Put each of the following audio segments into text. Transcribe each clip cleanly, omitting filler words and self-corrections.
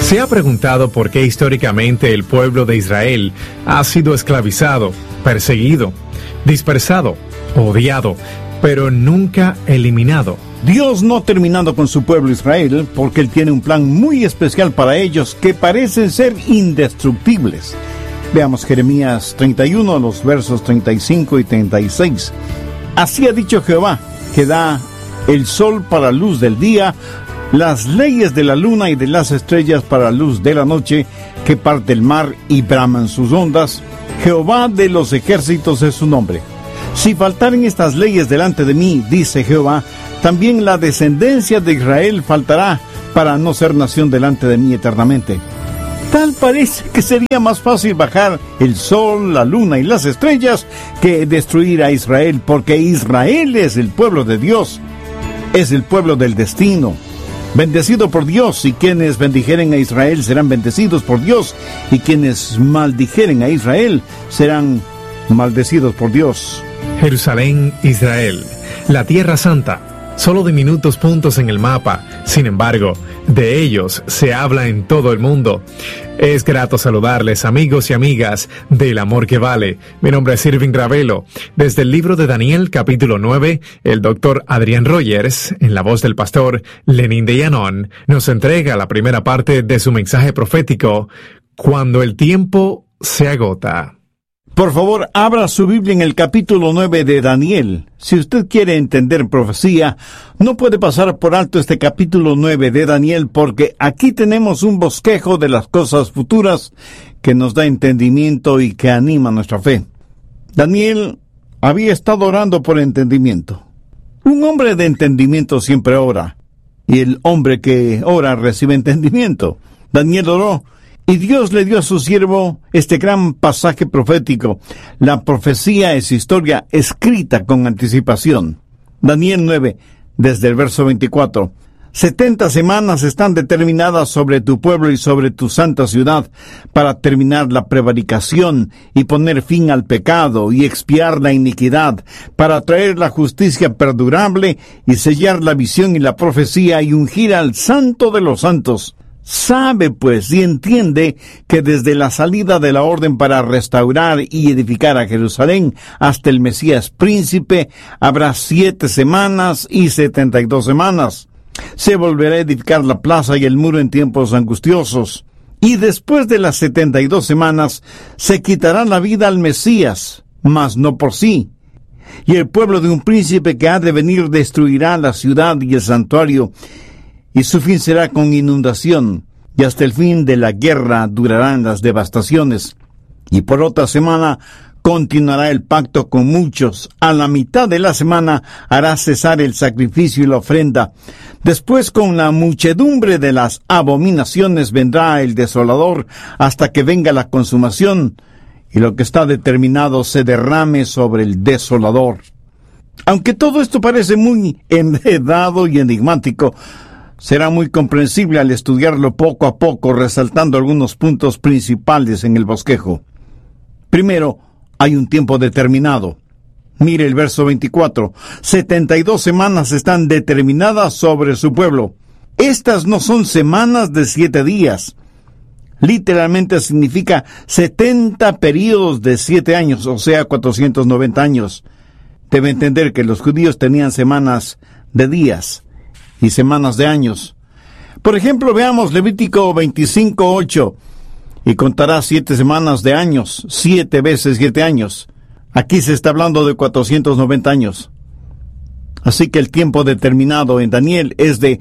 ¿Se ha preguntado por qué históricamente el pueblo de Israel ha sido esclavizado, perseguido, dispersado, odiado, pero nunca eliminado? Dios no ha terminado con su pueblo Israel porque Él tiene un plan muy especial para ellos que parecen ser indestructibles. Veamos Jeremías 31, los versos 35 y 36. Así ha dicho Jehová, que da el sol para luz del día, las leyes de la luna y de las estrellas para luz de la noche, que parte el mar y braman sus ondas. Jehová de los ejércitos es su nombre. Si faltaren estas leyes delante de mí, dice Jehová, también la descendencia de Israel faltará para no ser nación delante de mí eternamente. Tal parece que sería más fácil bajar el sol, la luna y las estrellas que destruir a Israel, porque Israel es el pueblo de Dios, es el pueblo del destino, bendecido por Dios, y quienes bendijeren a Israel serán bendecidos por Dios, y quienes maldijeren a Israel serán maldecidos por Dios. Jerusalén, Israel, la Tierra Santa, solo diminutos puntos en el mapa. Sin embargo, de ellos se habla en todo el mundo. Es grato saludarles, amigos y amigas del amor que vale. Mi nombre es Irving Ravelo. Desde el libro de Daniel, capítulo 9, el doctor Adrián Rogers, en la voz del pastor Lenín de Llanón, nos entrega la primera parte de su mensaje profético, Cuando el tiempo se agota. Por favor, abra su Biblia en el capítulo 9 de Daniel. Si usted quiere entender profecía, no puede pasar por alto este capítulo 9 de Daniel, porque aquí tenemos un bosquejo de las cosas futuras que nos da entendimiento y que anima nuestra fe. Daniel había estado orando por entendimiento. Un hombre de entendimiento siempre ora, y el hombre que ora recibe entendimiento. Daniel oró, y Dios le dio a su siervo este gran pasaje profético. La profecía es historia escrita con anticipación. Daniel 9, desde el verso 24. 70 semanas están determinadas sobre tu pueblo y sobre tu santa ciudad para terminar la prevaricación y poner fin al pecado y expiar la iniquidad, para traer la justicia perdurable y sellar la visión y la profecía y ungir al santo de los santos. Sabe, pues, y entiende que desde la salida de la orden para restaurar y edificar a Jerusalén hasta el Mesías príncipe habrá 7 semanas y 72 semanas. Se volverá a edificar la plaza y el muro en tiempos angustiosos. Y después de las 72 semanas se quitará la vida al Mesías, mas no por sí. Y el pueblo de un príncipe que ha de venir destruirá la ciudad y el santuario, y su fin será con inundación, y hasta el fin de la guerra durarán las devastaciones. Y por otra semana continuará el pacto con muchos. A la mitad de la semana hará cesar el sacrificio y la ofrenda. Después, con la muchedumbre de las abominaciones, vendrá el desolador hasta que venga la consumación, y lo que está determinado se derrame sobre el desolador. Aunque todo esto parece muy enredado y enigmático, será muy comprensible al estudiarlo poco a poco, resaltando algunos puntos principales en el bosquejo. Primero, hay un tiempo determinado. Mire el verso 24. 72 semanas están determinadas sobre su pueblo. Estas no son semanas de 7 días. Literalmente significa 70 períodos de 7 años, o sea, 490 años. Debe entender que los judíos tenían semanas de días y semanas de años. Por ejemplo, veamos Levítico 25:8. Y contará 7 semanas de años, 7 veces 7 años. Aquí se está hablando de 490 años. Así que el tiempo determinado en Daniel es de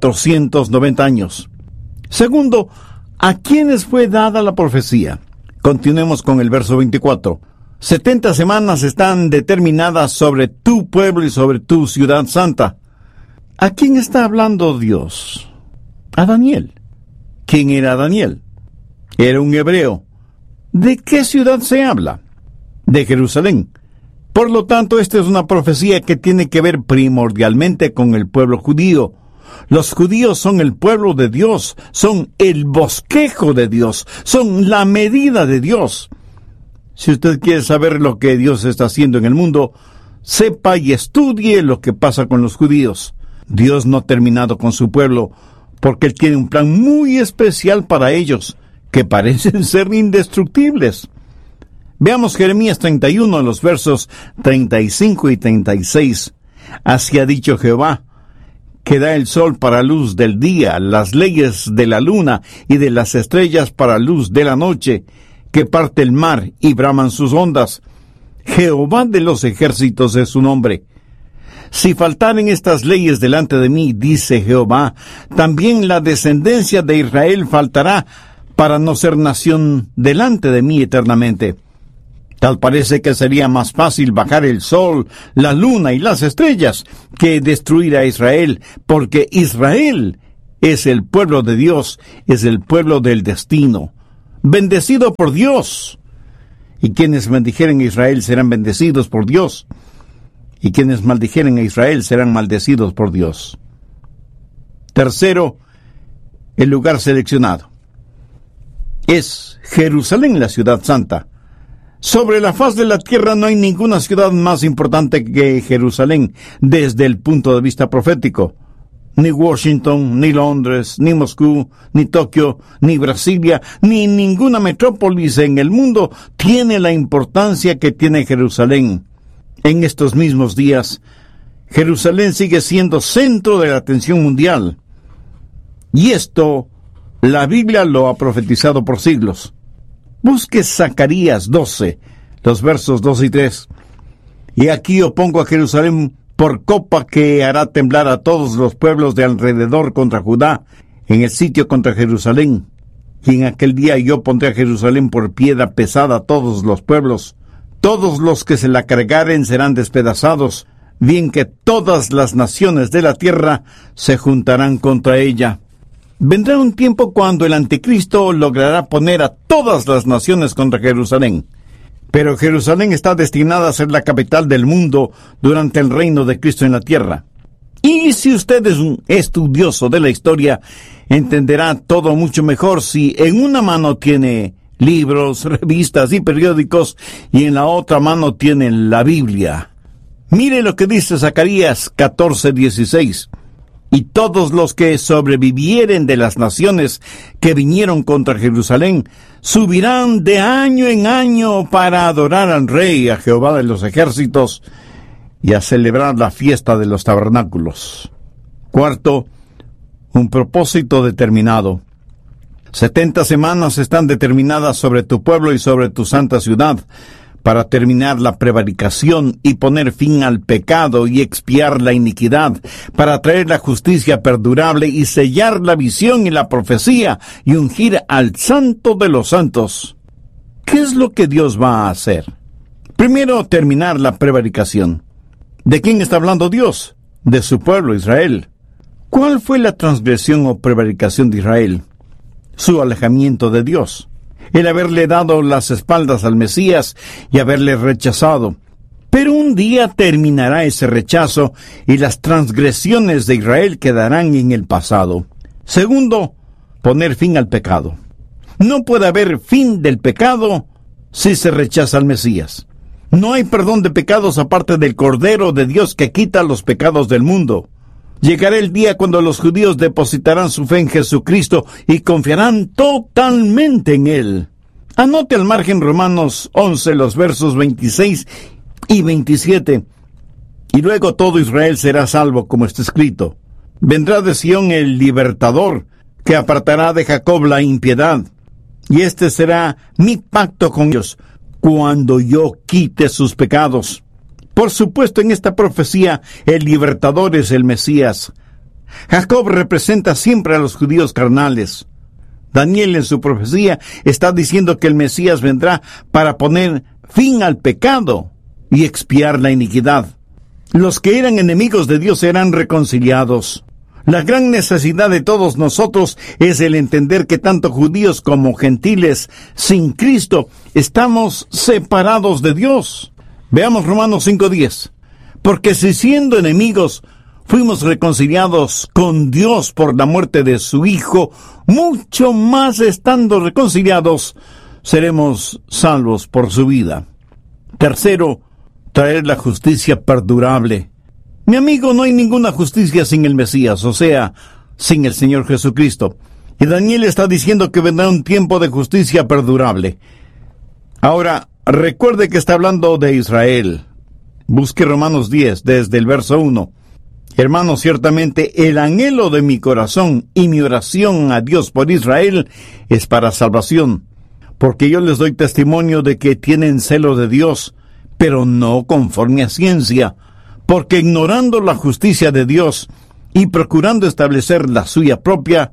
490 años. Segundo, ¿a quiénes fue dada la profecía? Continuemos con el verso 24. 70 semanas están determinadas sobre tu pueblo y sobre tu ciudad santa. ¿A quién está hablando Dios? A Daniel. ¿Quién era Daniel? Era un hebreo. ¿De qué ciudad se habla? De Jerusalén. Por lo tanto, esta es una profecía que tiene que ver primordialmente con el pueblo judío. Los judíos son el pueblo de Dios, son el bosquejo de Dios, son la medida de Dios. Si usted quiere saber lo que Dios está haciendo en el mundo, sepa y estudie lo que pasa con los judíos. Dios no ha terminado con su pueblo, porque Él tiene un plan muy especial para ellos, que parecen ser indestructibles. Veamos Jeremías 31, los versos 35 y 36. Así ha dicho Jehová, que da el sol para luz del día, las leyes de la luna y de las estrellas para luz de la noche, que parte el mar y braman sus ondas. Jehová de los ejércitos es su nombre. Si faltaren estas leyes delante de mí, dice Jehová, también la descendencia de Israel faltará para no ser nación delante de mí eternamente. Tal parece que sería más fácil bajar el sol, la luna y las estrellas que destruir a Israel, porque Israel es el pueblo de Dios, es el pueblo del destino, bendecido por Dios. Y quienes bendijeren a Israel serán bendecidos por Dios, y quienes maldijeren a Israel serán maldecidos por Dios. Tercero, el lugar seleccionado es Jerusalén, la ciudad santa. Sobre la faz de la tierra no hay ninguna ciudad más importante que Jerusalén desde el punto de vista profético. Ni Washington, ni Londres, ni Moscú, ni Tokio, ni Brasilia, ni ninguna metrópolis en el mundo tiene la importancia que tiene Jerusalén. En estos mismos días, Jerusalén sigue siendo centro de la atención mundial. Y esto, la Biblia lo ha profetizado por siglos. Busque Zacarías 12, los versos 2 y 3. Y aquí yo pongo a Jerusalén por copa que hará temblar a todos los pueblos de alrededor contra Judá, en el sitio contra Jerusalén. Y en aquel día yo pondré a Jerusalén por piedra pesada a todos los pueblos. Todos los que se la cargaren serán despedazados, bien que todas las naciones de la tierra se juntarán contra ella. Vendrá un tiempo cuando el anticristo logrará poner a todas las naciones contra Jerusalén. Pero Jerusalén está destinada a ser la capital del mundo durante el reino de Cristo en la tierra. Y si usted es un estudioso de la historia, entenderá todo mucho mejor si en una mano tiene libros, revistas y periódicos, y en la otra mano tiene la Biblia. Mire lo que dice Zacarías 14:16. Y todos los que sobrevivieren de las naciones que vinieron contra Jerusalén subirán de año en año para adorar al Rey, a Jehová de los ejércitos, y a celebrar la fiesta de los tabernáculos. Cuarto, un propósito determinado. 70 semanas están determinadas sobre tu pueblo y sobre tu santa ciudad, para terminar la prevaricación y poner fin al pecado y expiar la iniquidad, para traer la justicia perdurable y sellar la visión y la profecía y ungir al Santo de los Santos. ¿Qué es lo que Dios va a hacer? Primero, terminar la prevaricación. ¿De quién está hablando Dios? De su pueblo Israel. ¿Cuál fue la transgresión o prevaricación de Israel? Su alejamiento de Dios. El haberle dado las espaldas al Mesías y haberle rechazado. Pero un día terminará ese rechazo y las transgresiones de Israel quedarán en el pasado. Segundo, poner fin al pecado. No puede haber fin del pecado si se rechaza al Mesías. No hay perdón de pecados aparte del Cordero de Dios que quita los pecados del mundo. Llegará el día cuando los judíos depositarán su fe en Jesucristo y confiarán totalmente en Él. Anote al margen Romanos 11, los versos 26 y 27. Y luego todo Israel será salvo, como está escrito. Vendrá de Sión el libertador, que apartará de Jacob la impiedad. Y este será mi pacto con ellos, cuando yo quite sus pecados. Por supuesto, en esta profecía, el libertador es el Mesías. Jacob representa siempre a los judíos carnales. Daniel en su profecía está diciendo que el Mesías vendrá para poner fin al pecado y expiar la iniquidad. Los que eran enemigos de Dios serán reconciliados. La gran necesidad de todos nosotros es el entender que tanto judíos como gentiles, sin Cristo, estamos separados de Dios. Veamos Romanos 5:10. Porque si siendo enemigos fuimos reconciliados con Dios por la muerte de su Hijo, mucho más estando reconciliados, seremos salvos por su vida. Tercero, traer la justicia perdurable. Mi amigo, no hay ninguna justicia sin el Mesías, o sea, sin el Señor Jesucristo. Y Daniel está diciendo que vendrá un tiempo de justicia perdurable. Ahora, recuerde que está hablando de Israel. Busque Romanos 10, desde el verso 1. Hermanos, ciertamente el anhelo de mi corazón y mi oración a Dios por Israel es para salvación, porque yo les doy testimonio de que tienen celo de Dios, pero no conforme a ciencia, porque ignorando la justicia de Dios y procurando establecer la suya propia,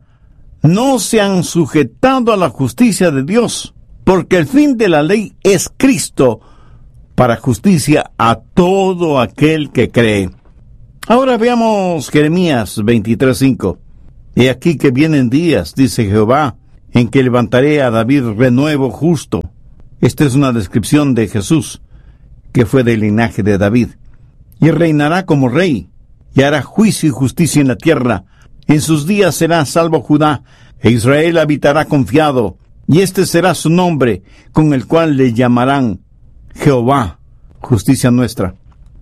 no se han sujetado a la justicia de Dios, porque el fin de la ley es Cristo, para justicia a todo aquel que cree. Ahora veamos Jeremías 23:5. He aquí que vienen días, dice Jehová, en que levantaré a David renuevo justo. Esta es una descripción de Jesús, que fue del linaje de David. Y reinará como rey, y hará juicio y justicia en la tierra. En sus días será salvo Judá, e Israel habitará confiado, y este será su nombre, con el cual le llamarán Jehová, justicia nuestra.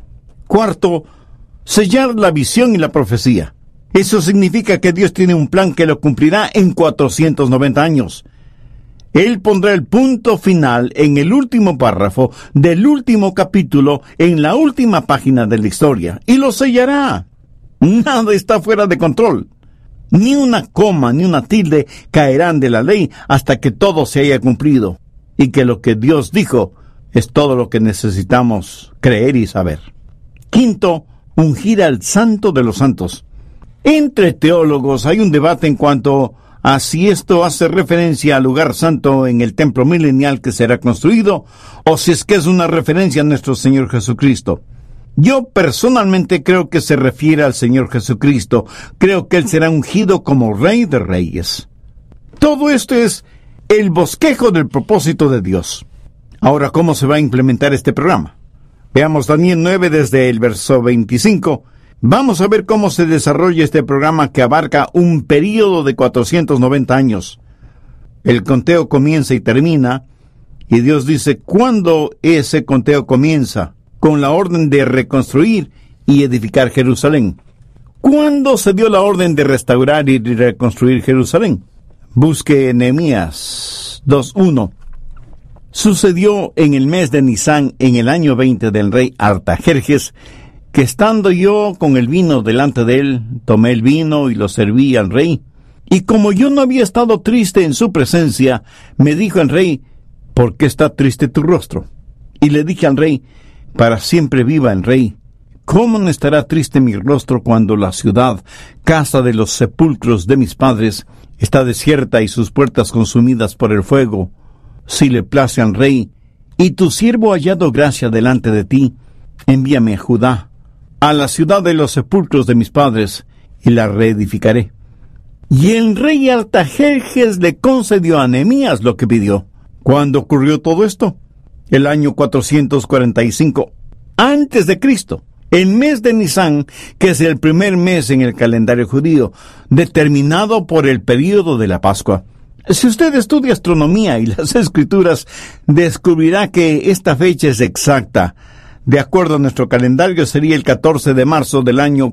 Cuarto, sellar la visión y la profecía. Eso significa que Dios tiene un plan que lo cumplirá en 490 años. Él pondrá el punto final en el último párrafo del último capítulo, en la última página de la historia, y lo sellará. Nada está fuera de control. Ni una coma ni una tilde caerán de la ley hasta que todo se haya cumplido, y que lo que Dios dijo es todo lo que necesitamos creer y saber. Quinto, ungir al Santo de los Santos. Entre teólogos hay un debate en cuanto a si esto hace referencia al lugar santo en el templo milenial que será construido, o si es que es una referencia a nuestro Señor Jesucristo. Yo personalmente creo que se refiere al Señor Jesucristo. Creo que Él será ungido como Rey de Reyes. Todo esto es el bosquejo del propósito de Dios. Ahora, ¿cómo se va a implementar este programa? Veamos Daniel 9 desde el verso 25. Vamos a ver cómo se desarrolla este programa que abarca un período de 490 años. El conteo comienza y termina, y Dios dice cuándo ese conteo comienza, con la orden de reconstruir y edificar Jerusalén. ¿Cuándo se dio la orden de restaurar y reconstruir Jerusalén? Busque Nehemías 2:1. Sucedió en el mes de Nisán, en el año 20 del rey Artajerjes, que estando yo con el vino delante de él, tomé el vino y lo serví al rey. Y como yo no había estado triste en su presencia, me dijo el rey, ¿por qué está triste tu rostro? Y le dije al rey, para siempre viva el rey. ¿Cómo no estará triste mi rostro cuando la ciudad, casa de los sepulcros de mis padres, está desierta y sus puertas consumidas por el fuego? Si le place al rey, y tu siervo ha hallado gracia delante de ti, envíame a Judá, a la ciudad de los sepulcros de mis padres, y la reedificaré. Y el rey Artajerjes le concedió a Nehemías lo que pidió. ¿Cuándo ocurrió todo esto? El año 445 antes de Cristo, el mes de Nisán, que es el primer mes en el calendario judío, determinado por el período de la Pascua. Si usted estudia astronomía y las escrituras, descubrirá que esta fecha es exacta. De acuerdo a nuestro calendario, sería el 14 de marzo del año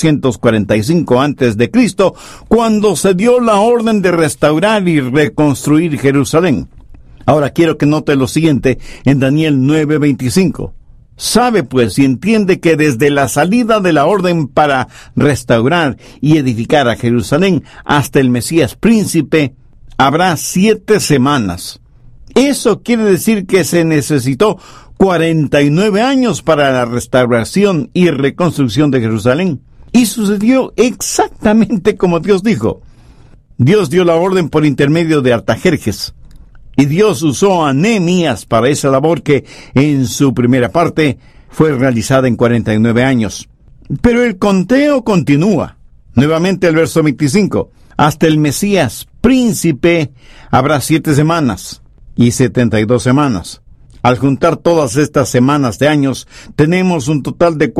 445 antes de Cristo, cuando se dio la orden de restaurar y reconstruir Jerusalén. Ahora quiero que note lo siguiente en Daniel 9:25. Sabe pues y entiende que desde la salida de la orden para restaurar y edificar a Jerusalén hasta el Mesías príncipe, habrá 7 semanas. Eso quiere decir que se necesitó 49 años para la restauración y reconstrucción de Jerusalén. Y sucedió exactamente como Dios dijo. Dios dio la orden por intermedio de Artajerjes. Y Dios usó a Nehemías para esa labor que, en su primera parte, fue realizada en 49 años. Pero el conteo continúa. Nuevamente el verso 25. Hasta el Mesías príncipe habrá 7 semanas y 72 semanas. Al juntar todas estas semanas de años, tenemos un total de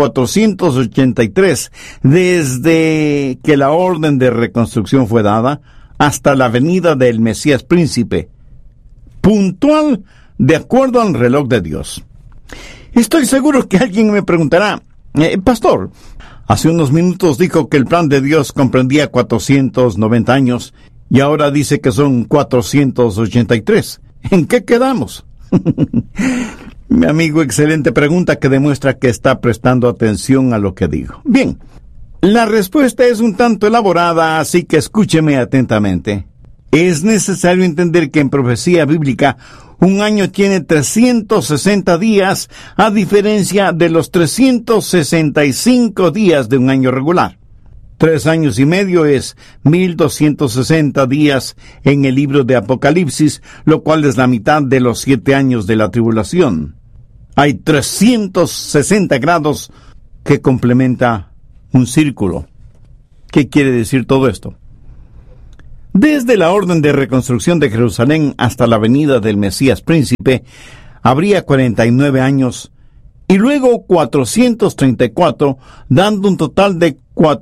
483, desde que la orden de reconstrucción fue dada hasta la venida del Mesías príncipe, puntual de acuerdo al reloj de Dios. Estoy seguro que alguien me preguntará, Pastor, Hace unos minutos dijo que el plan de Dios comprendía 490 años y ahora dice que son 483. ¿En qué quedamos? Mi amigo, excelente pregunta que demuestra que está prestando atención a lo que digo. Bien, la respuesta es un tanto elaborada, así que escúcheme atentamente. Es necesario entender que en profecía bíblica un año tiene 360 días, a diferencia de los 365 días de un año regular. 3 años y medio es 1260 días en el libro de Apocalipsis, lo cual es la mitad de los 7 años de la tribulación. Hay 360 grados que complementa un círculo. ¿Qué quiere decir todo esto? Desde la orden de reconstrucción de Jerusalén hasta la venida del Mesías Príncipe, habría 49 años, y luego 434, dando un total de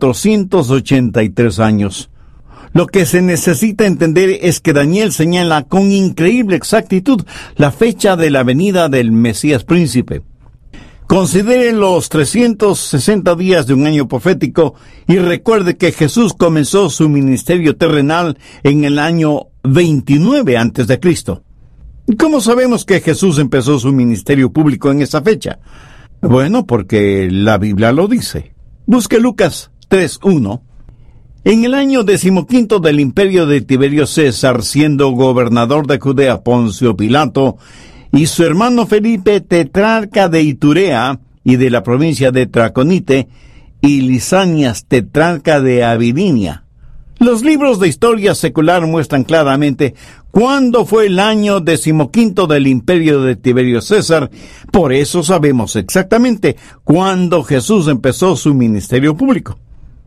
483 años. Lo que se necesita entender es que Daniel señala con increíble exactitud la fecha de la venida del Mesías Príncipe. Considere los 360 días de un año profético y recuerde que Jesús comenzó su ministerio terrenal en el año 29 a.C. ¿Cómo sabemos que Jesús empezó su ministerio público en esa fecha? Bueno, porque la Biblia lo dice. Busque Lucas 3:1. En el año 15 del imperio de Tiberio César, siendo gobernador de Judea Poncio Pilato, y su hermano Felipe, tetrarca de Iturea y de la provincia de Traconite, y Lisanias, tetrarca de Abilinia. Los libros de historia secular muestran claramente cuándo fue el año 15 del imperio de Tiberio César. Por eso sabemos exactamente cuándo Jesús empezó su ministerio público.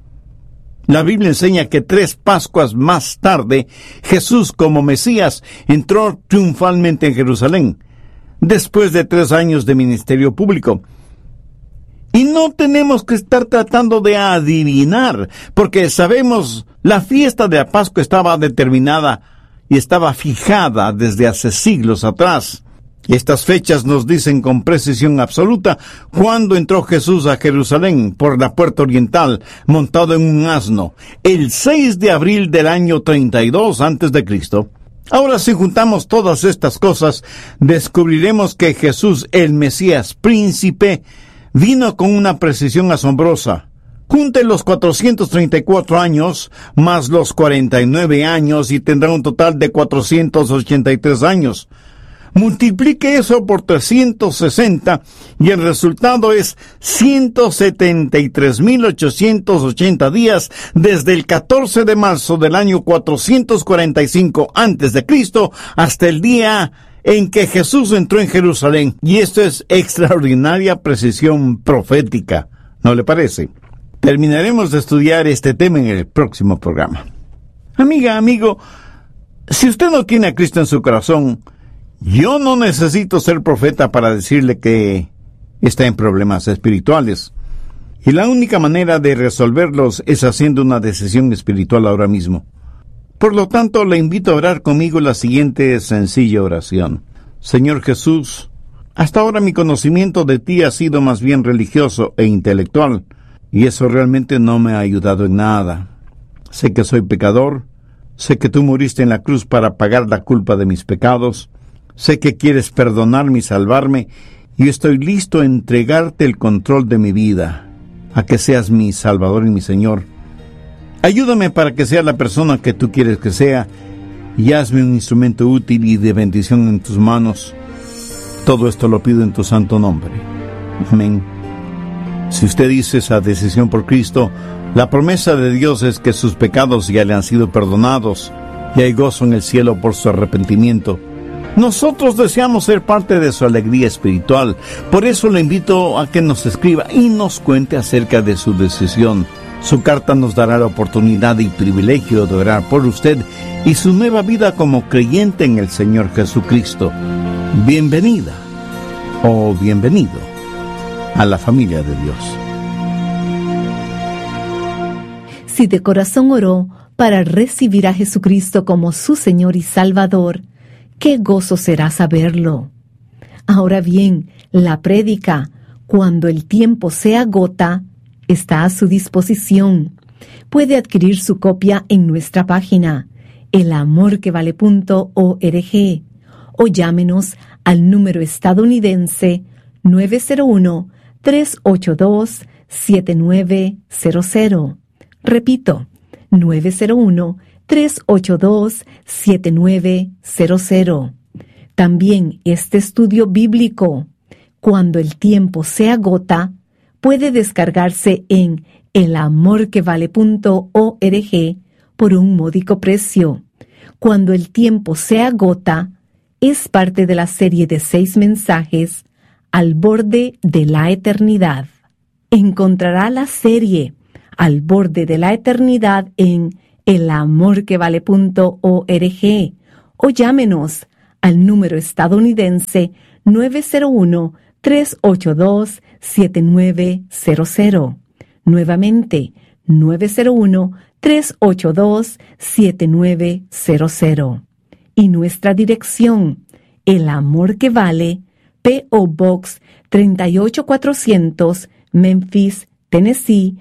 La Biblia enseña que 3 Pascuas más tarde, Jesús como Mesías entró triunfalmente en Jerusalén, después de 3 años de ministerio público. Y no tenemos que estar tratando de adivinar, porque sabemos la fiesta de la Pascua estaba determinada y estaba fijada desde hace siglos atrás. Estas fechas nos dicen con precisión absoluta cuándo entró Jesús a Jerusalén por la puerta oriental, montado en un asno, el 6 de abril del año 32 a.C. Ahora, si juntamos todas estas cosas, descubriremos que Jesús, el Mesías Príncipe, vino con una precisión asombrosa. Junte los 434 años más los 49 años y tendrá un total de 483 años. Multiplique eso por 360 y el resultado es 173.880 días desde el 14 de marzo del año 445 a.C. hasta el día en que Jesús entró en Jerusalén. Y esto es extraordinaria precisión profética, ¿no le parece? Terminaremos de estudiar este tema en el próximo programa. Amiga, amigo, si usted no tiene a Cristo en su corazón, yo no necesito ser profeta para decirle que está en problemas espirituales. Y la única manera de resolverlos es haciendo una decisión espiritual ahora mismo. Por lo tanto, le invito a orar conmigo la siguiente sencilla oración. Señor Jesús, hasta ahora mi conocimiento de ti ha sido más bien religioso e intelectual, y eso realmente no me ha ayudado en nada. Sé que soy pecador, sé que tú moriste en la cruz para pagar la culpa de mis pecados, sé que quieres perdonarme y salvarme, y estoy listo a entregarte el control de mi vida, a que seas mi Salvador y mi Señor. Ayúdame para que sea la persona que tú quieres que sea, y hazme un instrumento útil y de bendición en tus manos. Todo esto lo pido en tu santo nombre. Amén. Si usted hizo esa decisión por Cristo, la promesa de Dios es que sus pecados ya le han sido perdonados, y hay gozo en el cielo por su arrepentimiento. Nosotros deseamos ser parte de su alegría espiritual. Por eso le invito a que nos escriba y nos cuente acerca de su decisión. Su carta nos dará la oportunidad y privilegio de orar por usted y su nueva vida como creyente en el Señor Jesucristo. Bienvenida o bienvenido a la familia de Dios. Si de corazón oró para recibir a Jesucristo como su Señor y Salvador, qué gozo será saberlo. Ahora bien, la prédica, cuando el tiempo se agota, está a su disposición. Puede adquirir su copia en nuestra página, elamorquevale.org, o llámenos al número estadounidense 901-382-7900. Repito, 901-382-7900. También este estudio bíblico, Cuando el tiempo se agota, puede descargarse en elamorquevale.org por un módico precio. Cuando el tiempo se agota es parte de la serie de 6 mensajes Al borde de la eternidad. Encontrará la serie Al borde de la eternidad en elamorquevale.org o llámenos al número estadounidense 901-382-7900. Nuevamente, 901-382-7900. Y nuestra dirección, El Amor que Vale, P.O. Box 38400, Memphis, Tennessee,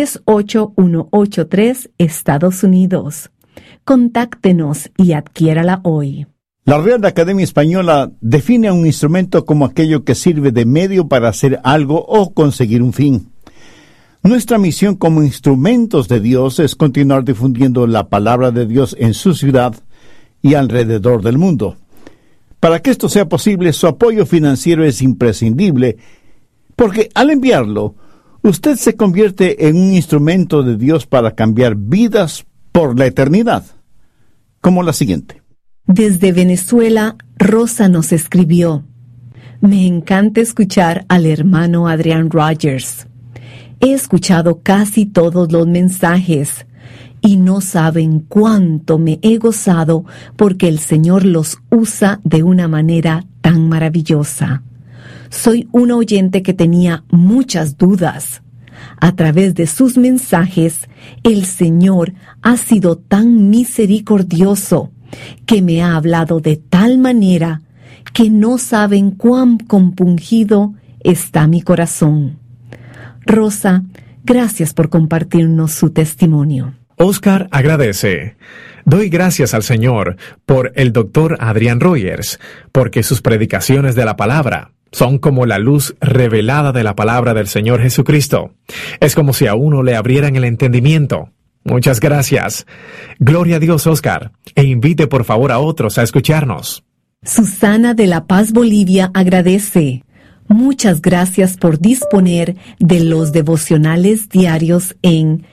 38183, Estados Unidos. Contáctenos y adquiérala hoy. La Real Academia Española define a un instrumento como aquello que sirve de medio para hacer algo o conseguir un fin. Nuestra misión como instrumentos de Dios es continuar difundiendo la palabra de Dios en su ciudad y alrededor del mundo. Para que esto sea posible, su apoyo financiero es imprescindible, porque al enviarlo, usted se convierte en un instrumento de Dios para cambiar vidas por la eternidad. Como la siguiente. Desde Venezuela, Rosa nos escribió: Me encanta escuchar al hermano Adrian Rogers. He escuchado casi todos los mensajes y no saben cuánto me he gozado porque el Señor los usa de una manera tan maravillosa. Soy una oyente que tenía muchas dudas. A través de sus mensajes, el Señor ha sido tan misericordioso que me ha hablado de tal manera que no saben cuán compungido está mi corazón. Rosa, gracias por compartirnos su testimonio. Oscar agradece. Doy gracias al Señor por el Dr. Adrian Rogers, porque sus predicaciones de la palabra son como la luz revelada de la palabra del Señor Jesucristo. Es como si a uno le abrieran el entendimiento. Muchas gracias. Gloria a Dios, Oscar, e invite por favor a otros a escucharnos. Susana de La Paz, Bolivia, agradece. Muchas gracias por disponer de los devocionales diarios en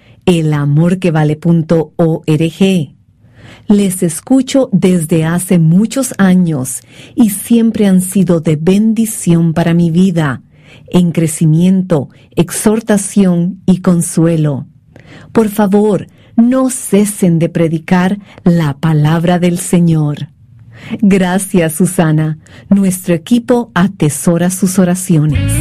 elamorquevale.org. Les escucho desde hace muchos años y siempre han sido de bendición para mi vida, en crecimiento, exhortación y consuelo. Por favor, no cesen de predicar la palabra del Señor. Gracias, Susana. Nuestro equipo atesora sus oraciones.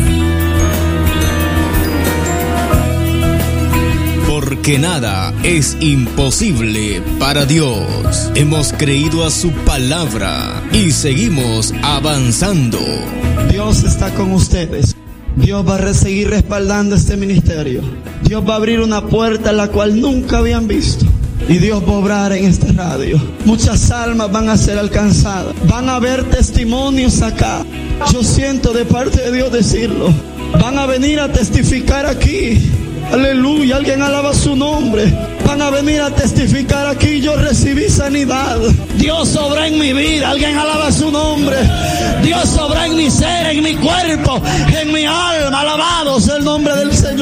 Porque nada es imposible para Dios. Hemos creído a su palabra y seguimos avanzando. Dios está con ustedes. Dios va a seguir respaldando este ministerio. Dios va a abrir una puerta la cual nunca habían visto. Y Dios va a obrar en esta radio. Muchas almas van a ser alcanzadas. Van a haber testimonios acá. Yo siento de parte de Dios decirlo. Van a venir a testificar aquí. Aleluya, alguien alaba su nombre. Van a venir a testificar aquí. Yo recibí sanidad. Dios obra en mi vida. Alguien alaba su nombre. Dios obra en mi ser, en mi cuerpo, en mi alma. Alabado sea el nombre del Señor.